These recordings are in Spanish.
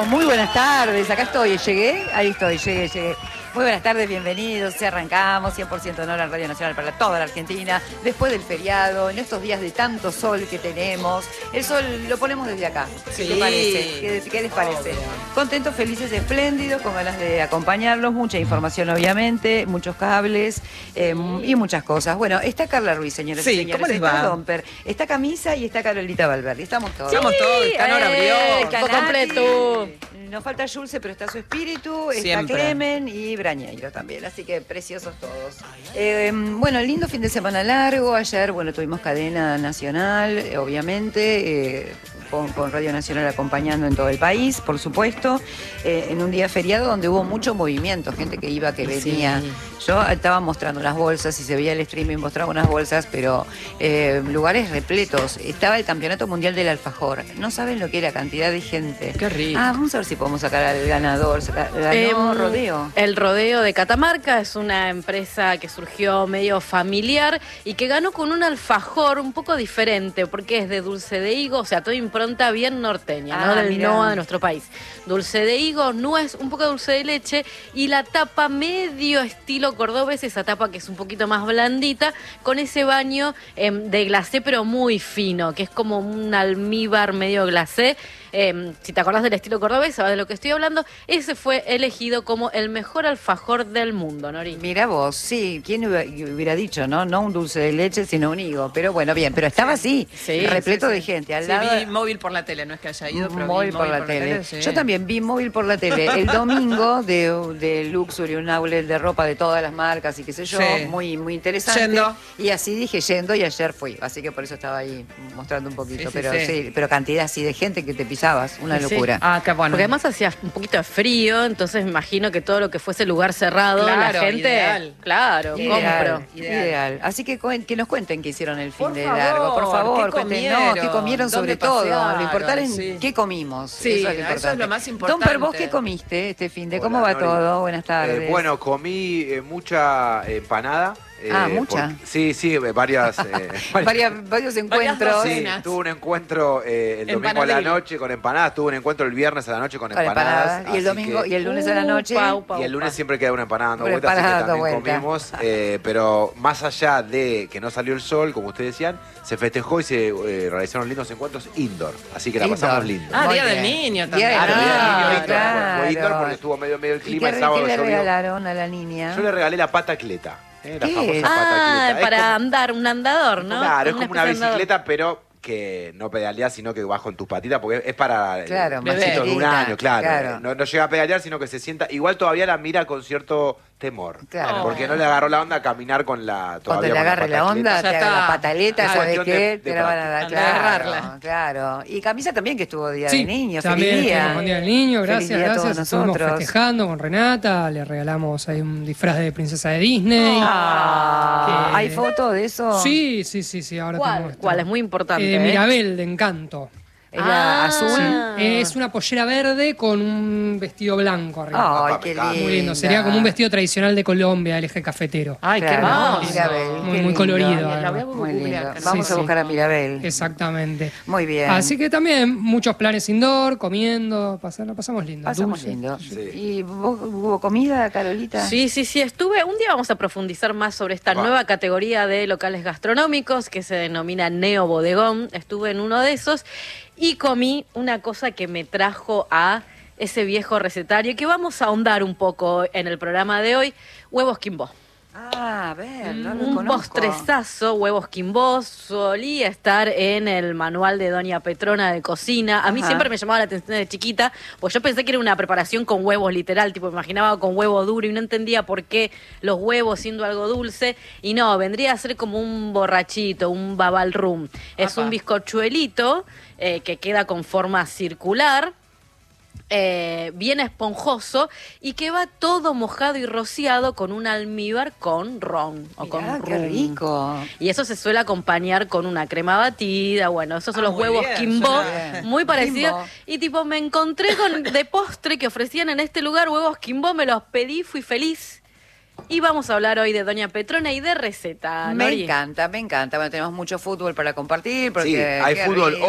muy buenas tardes. Acá estoy, llegué. Ahí estoy, llegué. Muy buenas tardes, bienvenidos. Arrancamos 100% honor en Radio Nacional para toda la Argentina. Después del feriado, en estos días de tanto sol que tenemos. El sol lo ponemos desde acá. ¿Qué te parece? ¿Qué les parece? Contentos, felices, espléndidos, con ganas de acompañarlos. Mucha información, obviamente, muchos cables y muchas cosas. Bueno, está Carla Ruiz, señores y señores. ¿Cómo les está va? Domper, está Camisa y está Carolita Valverde. Estamos todos. Estamos todos, está Nora Brión. Canati, completo. Nos falta Yulce, pero está su espíritu. Siempre. Está Clemen y Brañeiro también. Así que preciosos todos. Bueno, lindo fin de semana largo. Ayer, bueno, tuvimos cadena nacional, obviamente. Con Radio Nacional acompañando en todo el país, por supuesto, en un día feriado donde hubo mucho movimiento, gente que iba, que venía. Sí. Yo estaba mostrando las bolsas y se veía el streaming, mostraba unas bolsas, pero lugares repletos. Estaba el Campeonato Mundial del Alfajor. No saben lo que era cantidad de gente. Qué rico. Vamos a ver si podemos sacar al ganador. Ganó Rodeo. El Rodeo de Catamarca es una empresa que surgió medio familiar y que ganó con un alfajor un poco diferente, porque es de dulce de higo, o sea, toda impronta bien norteña, ¿no? Del Mirá. NOA de nuestro país. Dulce de higo, nuez, un poco de dulce de leche y la tapa medio estilo cordobés, esa tapa que es un poquito más blandita, con ese baño de glacé, pero muy fino, que es como un almíbar medio glacé. Si te acordás del estilo cordobés, sabes de lo que estoy hablando. Ese fue elegido como el mejor alfajor del mundo, Nori. Mira vos, sí, ¿quién hubiera dicho, no? No un dulce de leche, sino un higo. Pero bueno, bien, pero estaba así, Sí, repleto de gente. Al lado, vi móvil por la tele, no es que haya ido, pero móvil vi por la tele. sí. Yo también vi móvil por la tele. El domingo de Luxury, un outlet de ropa de todas las marcas y qué sé yo, Sí. muy interesante. Yendo. Y así dije yendo y ayer fui. Así que por eso estaba ahí mostrando un poquito. Sí, sí, pero sí. pero cantidad así de gente que te pisabas, una Sí. locura. Ah, qué bueno. Porque además hacía un poquito de frío, entonces me imagino que todo lo que fuese lugar cerrado, Claro, la gente, ideal. claro, compro. Ideal. Así que que nos cuenten qué hicieron el fin Por de favor, largo. Por favor, ¿qué cuéntenos comieron? qué comieron sobre ¿Dónde todo. pasearon? Lo importante es Sí. qué comimos. Sí, eso es lo eso importante. es lo más importante. Domper, ¿vos qué comiste este fin de? ¿Cómo Hola, va Nori. todo? Buenas tardes. Bueno, comí mucha empanada. ¿mucha? Sí, varias. Varios encuentros. Sí, docenas. tuve un encuentro el domingo a la Empanadil. noche con empanadas, tuve un encuentro el viernes a la noche con Con empanadas. empanadas. Y el así domingo que- y el lunes a la noche. y el lunes siempre queda una empanada dando Una vueltas, así que empanada dando también vuelta. comimos. Pero más allá de que no salió el sol, como ustedes decían, se festejó y se realizaron lindos encuentros indoor. Así que la Indoor. pasamos lindo. Ah, Muy Día del bien. Niño Día también. del Claro, Niño, el día del niño claro. fue indoor porque estuvo medio el ¿Y clima. qué, El sábado qué le llovió. regalaron a la niña? Yo le regalé la patacleta. La ¿Qué famosa es? patacleta. Es Para como- andar, un andador, ¿no? Claro, es como una especie de andador. bicicleta, pero que no pedaleas, sino que vas con tus patitas, porque es para Claro, el más machito de un chiquitita, año, claro. claro. No llega a pedalear, sino que se sienta. Igual todavía la mira con cierto temor. Claro. Porque no le agarró la onda a caminar con la. Cuando todavía le con agarre la patacleta. onda, Ya te haga está. la pataleta, Es ¿sabes cuestión qué? de Te la van a dar, práctica. claro, Agarrarla. claro. Y Camisa también que estuvo Día Sí, de Niño, también feliz día. estuvimos con Día del Niño, Feliz gracias, día a todos gracias. Estuvimos nosotros. festejando con Renata, le regalamos ahí un disfraz de princesa de Disney. Que- ¿Hay foto de eso? Sí, ahora te ¿Cuál? muestro. ¿Cuál? Es muy importante. Mirabel de Encanto. ¿Es la Ah. azul? Ah. Es una pollera verde con un vestido blanco arriba. Ay, Ah, qué me encanta. lindo. Muy lindo. Sería como un vestido tradicional de Colombia, el eje cafetero. Ay, qué Claro. hermoso. Mirabel, Muy, qué muy lindo. colorido. La voy a además. Muy lindo. googlear, Carlos. Vamos Sí, a sí. buscar a Mirabel. Exactamente. Muy bien. Así que también muchos planes indoor, comiendo, lo pasamos lindo. Pasamos dulce. lindo. Sí. ¿Y vos, hubo comida, Carolita? Sí, estuve. Un día vamos a profundizar más sobre esta Va. nueva categoría de locales gastronómicos que se denomina Neo Bodegón. Estuve en uno de esos y comí una cosa que me trajo a ese viejo recetario que vamos a ahondar un poco en el programa de hoy, huevos quimbó. Ah, a ver, no lo Un conozco. postrezazo, huevos quimbó, solía estar en el manual de Doña Petrona de cocina. A mí Ajá. siempre me llamaba la atención de chiquita, pues yo pensé que era una preparación con huevos literal, tipo me imaginaba con huevo duro y no entendía por qué los huevos siendo algo dulce. Y no, vendría a ser como un borrachito, un babal rum. Es Apa. un bizcochuelito que queda con forma circular. Bien esponjoso y que va todo mojado y rociado con un almíbar con ron o con Mirá, qué rum. rico. Y eso se suele acompañar con una crema batida, bueno, esos son los muy huevos bien, quimbó, suena bien. muy parecidos. Quimbó. Y tipo, me encontré con de postre que ofrecían en este lugar huevos quimbó, me los pedí, fui feliz. Y vamos a hablar hoy de Doña Petrona y de receta. Me Nori. encanta, me encanta. Bueno, tenemos mucho fútbol para compartir. Porque, Sí, hay qué fútbol rico.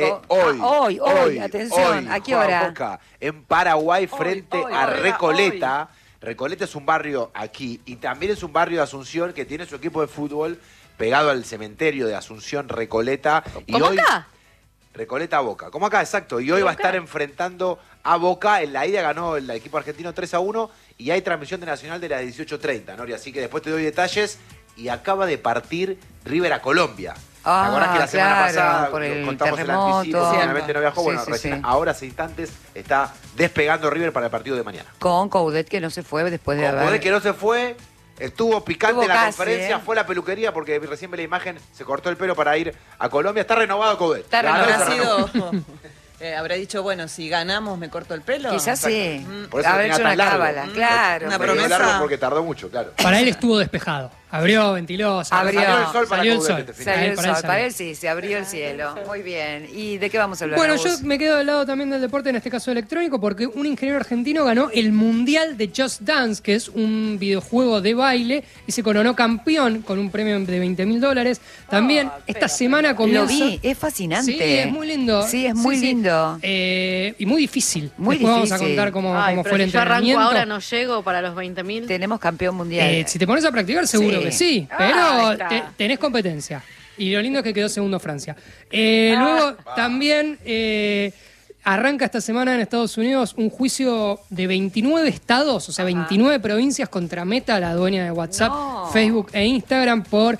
hoy. Atención, ¿a qué juega hora? Boca en Paraguay frente a juega Recoleta. Recoleta es un barrio aquí y también es un barrio de Asunción que tiene su equipo de fútbol pegado al cementerio de Asunción Recoleta. Y ¿Cómo hoy, acá? Recoleta Boca, como acá, exacto. Y hoy va a estar enfrentando a Boca. En la ida ganó el equipo argentino 3-1 y hay transmisión de Nacional de las 18:30, Nori. Así que después te doy detalles. Y acaba de partir River a Colombia. ¿Te acordás que la semana pasada por el contamos el terremoto? anticipo? Finalmente no viajó. Sí, Bueno, sí, recién sí. ahora hace instantes está despegando River para el partido de mañana. Con Coudet, que no se fue después de Como haber... de que no se fue, estuvo picante Estuvo la casi, conferencia, ¿eh? fue a la peluquería porque recién ve la imagen, se cortó el pelo para ir a Colombia. Está renovado Coudet. Está Ganó y renovado. se Habrá renovó. sido. Habrá dicho, bueno, si ganamos me corto el pelo. Quizás sí. Por eso Haber tenía hecho tan una largo. cábala, claro. Una Me quedó promesa. largo porque tardó mucho, claro. Para él estuvo despejado. Abrió, ventiló, Abrió. Salió el sol para Salió el Coudet sol. este fin. Salió el Para él sol, salió. para él sí, se abrió el cielo. Muy bien. ¿Y de qué vamos a hablar? Bueno, Agus? yo me quedo del lado también del deporte, en este caso electrónico, porque un ingeniero argentino ganó el Mundial de Just Dance, que es un videojuego de baile, y se coronó campeón con un premio de $20.000. También esta semana comienza... Lo vi, es fascinante. Sí, es muy lindo. Sí, es muy lindo. Y muy difícil. Muy Después vamos a difícil. contar cómo Ay, fue pero el si yo arranco entrenamiento. ahora no llego para los 20.000. Tenemos campeón mundial. Si te pones a practicar, seguro Sí. que sí, Ah, pero ahí está. tenés competencia. Y lo lindo es que quedó segundo Francia. Luego también arranca esta semana en Estados Unidos un juicio de 29 estados, o sea, 29 provincias contra Meta, la dueña de WhatsApp, No. Facebook e Instagram, por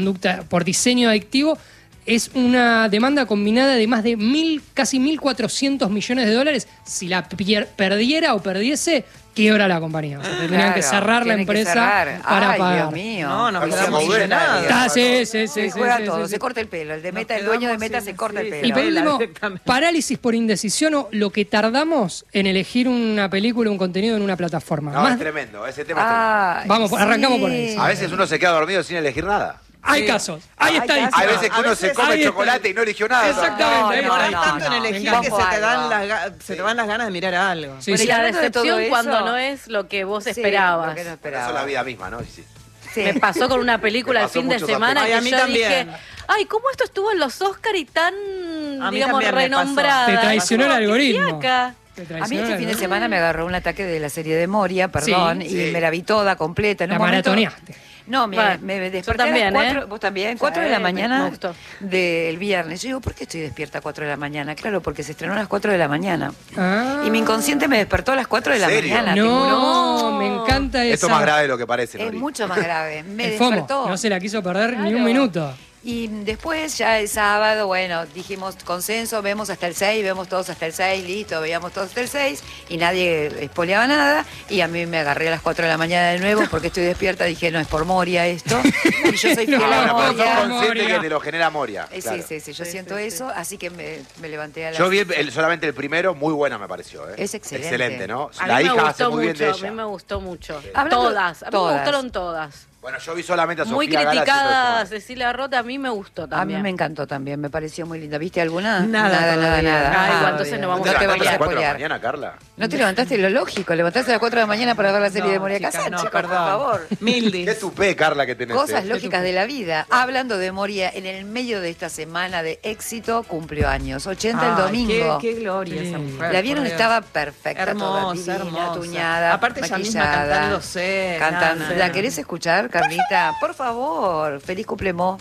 diseño adictivo. Es una demanda combinada de más de casi 1.400 millones de dólares. Si la perdiera o perdiese, quiebra la compañía. O sea, tendrían que Claro, cerrar la tienen que empresa cerrar. para Ay, pagar. Dios mío. No, nos Como quedamos Coudet, sin nada. nadie. Ah, sí, Se juega todo, sí. se corta el pelo. El de Meta, Nos el dueño de quedamos Meta sin- se corta el sí, pelo. Y por Vela, último, directamente. parálisis por indecisión o lo que tardamos en elegir una película o un contenido en una plataforma. No, Más- es tremendo, ese tema es tremendo. Ay, Vamos, arrancamos por ahí. sí. A veces uno se queda dormido sin elegir nada. Hay Sí. casos, hay Hay estadísticas. casos. Hay veces que A uno veces se come ahí está. chocolate y no eligió nada. Exactamente. No, Demorás no, tanto en no. elegir Vamos que se te, dan algo. se te van las ganas de mirar algo. Sí, Bueno, sí. Y la hablando de todo decepción eso- cuando no es lo que vos Sí, esperabas. lo que no Pero esperaba. eso es la vida misma, ¿no? Y sí. Sí. Me pasó con una película Me el pasó fin de muchos semana aspectos. que Ay, a mí yo también. dije, ay, ¿cómo esto estuvo en los Oscar y tan, A mí digamos, también me pasó. renombrada? Te traicionó el Como, algoritmo. fiaca. A mí este fin de semana me agarró un ataque de la serie de Moria, perdón, Sí, y sí. me la vi toda completa. En La un momento- maratoneaste. No, Bueno, me yo desperté también, a las 4, ¿eh? vos también, Sí, 4 de la me mañana gustó. del viernes. Yo digo, ¿por qué estoy despierta a 4 de la mañana? Claro, porque se estrenó a las 4 de la mañana. Ah. Y mi inconsciente me despertó a las 4 de la ¿En serio? mañana. No, No. me encanta eso. Esto es más grave de lo que parece, Es Nori. mucho más grave. Me El FOMO, despertó. no se la quiso perder ni un Claro. minuto. Y después, ya el sábado, bueno, dijimos consenso, vemos hasta el 6, vemos todos hasta el 6, listo, veíamos todos hasta el 6, y nadie espoleaba nada, y a mí me agarré a las 4 de la mañana de nuevo, porque estoy despierta, dije, no, es por Moria esto, y yo soy fiel No, a Ahora, pero sos Moria. consciente Moria. que te lo genera Moria. Sí, claro. sí, yo siento eso, así que me levanté a las... Yo vi solamente el primero, muy buena me pareció. ¿eh? Es excelente. Excelente, ¿no? A La mí me hija hace gustó muy bien de mucho, a ella. mí me gustó mucho. Hablando- Todas, a mí todas. me gustaron todas. Bueno, yo vi solamente a Sofía Muy Gala haciendo criticada esto. Cecilia Rota, a mí me gustó A mí también. me encantó también, me pareció muy linda. ¿Viste alguna? Nada todavía. Ay, Ah, bueno, entonces no vamos no a te ¿No vamos te a levantaste a las 4 de la spoilear. mañana, Carla? No te levantaste lo lógico, levantaste a las 4 de la mañana para ver la serie de Moria chicas, Kazan, no, chicos, perdón. por favor. Mildis. Qué tupé, Carla, que tenés. Cosas lógicas de la vida. Hablando de Moria, en el medio de esta semana de éxito, cumplió años. 80 el Ay, domingo. Qué gloria esa mujer. La vieron, por Dios. estaba perfecta, toda Hermosa, divina, hermosa. tuñada, Aparte ella misma maquillada. cantándose. Cantando. nada. ¿La querés escuchar, Carlita? Por favor. Feliz cumpleaños.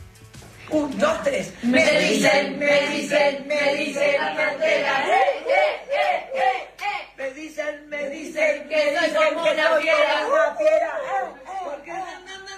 1, 2, 3. Me dicen la cantera. Me dicen que soy como una fiera.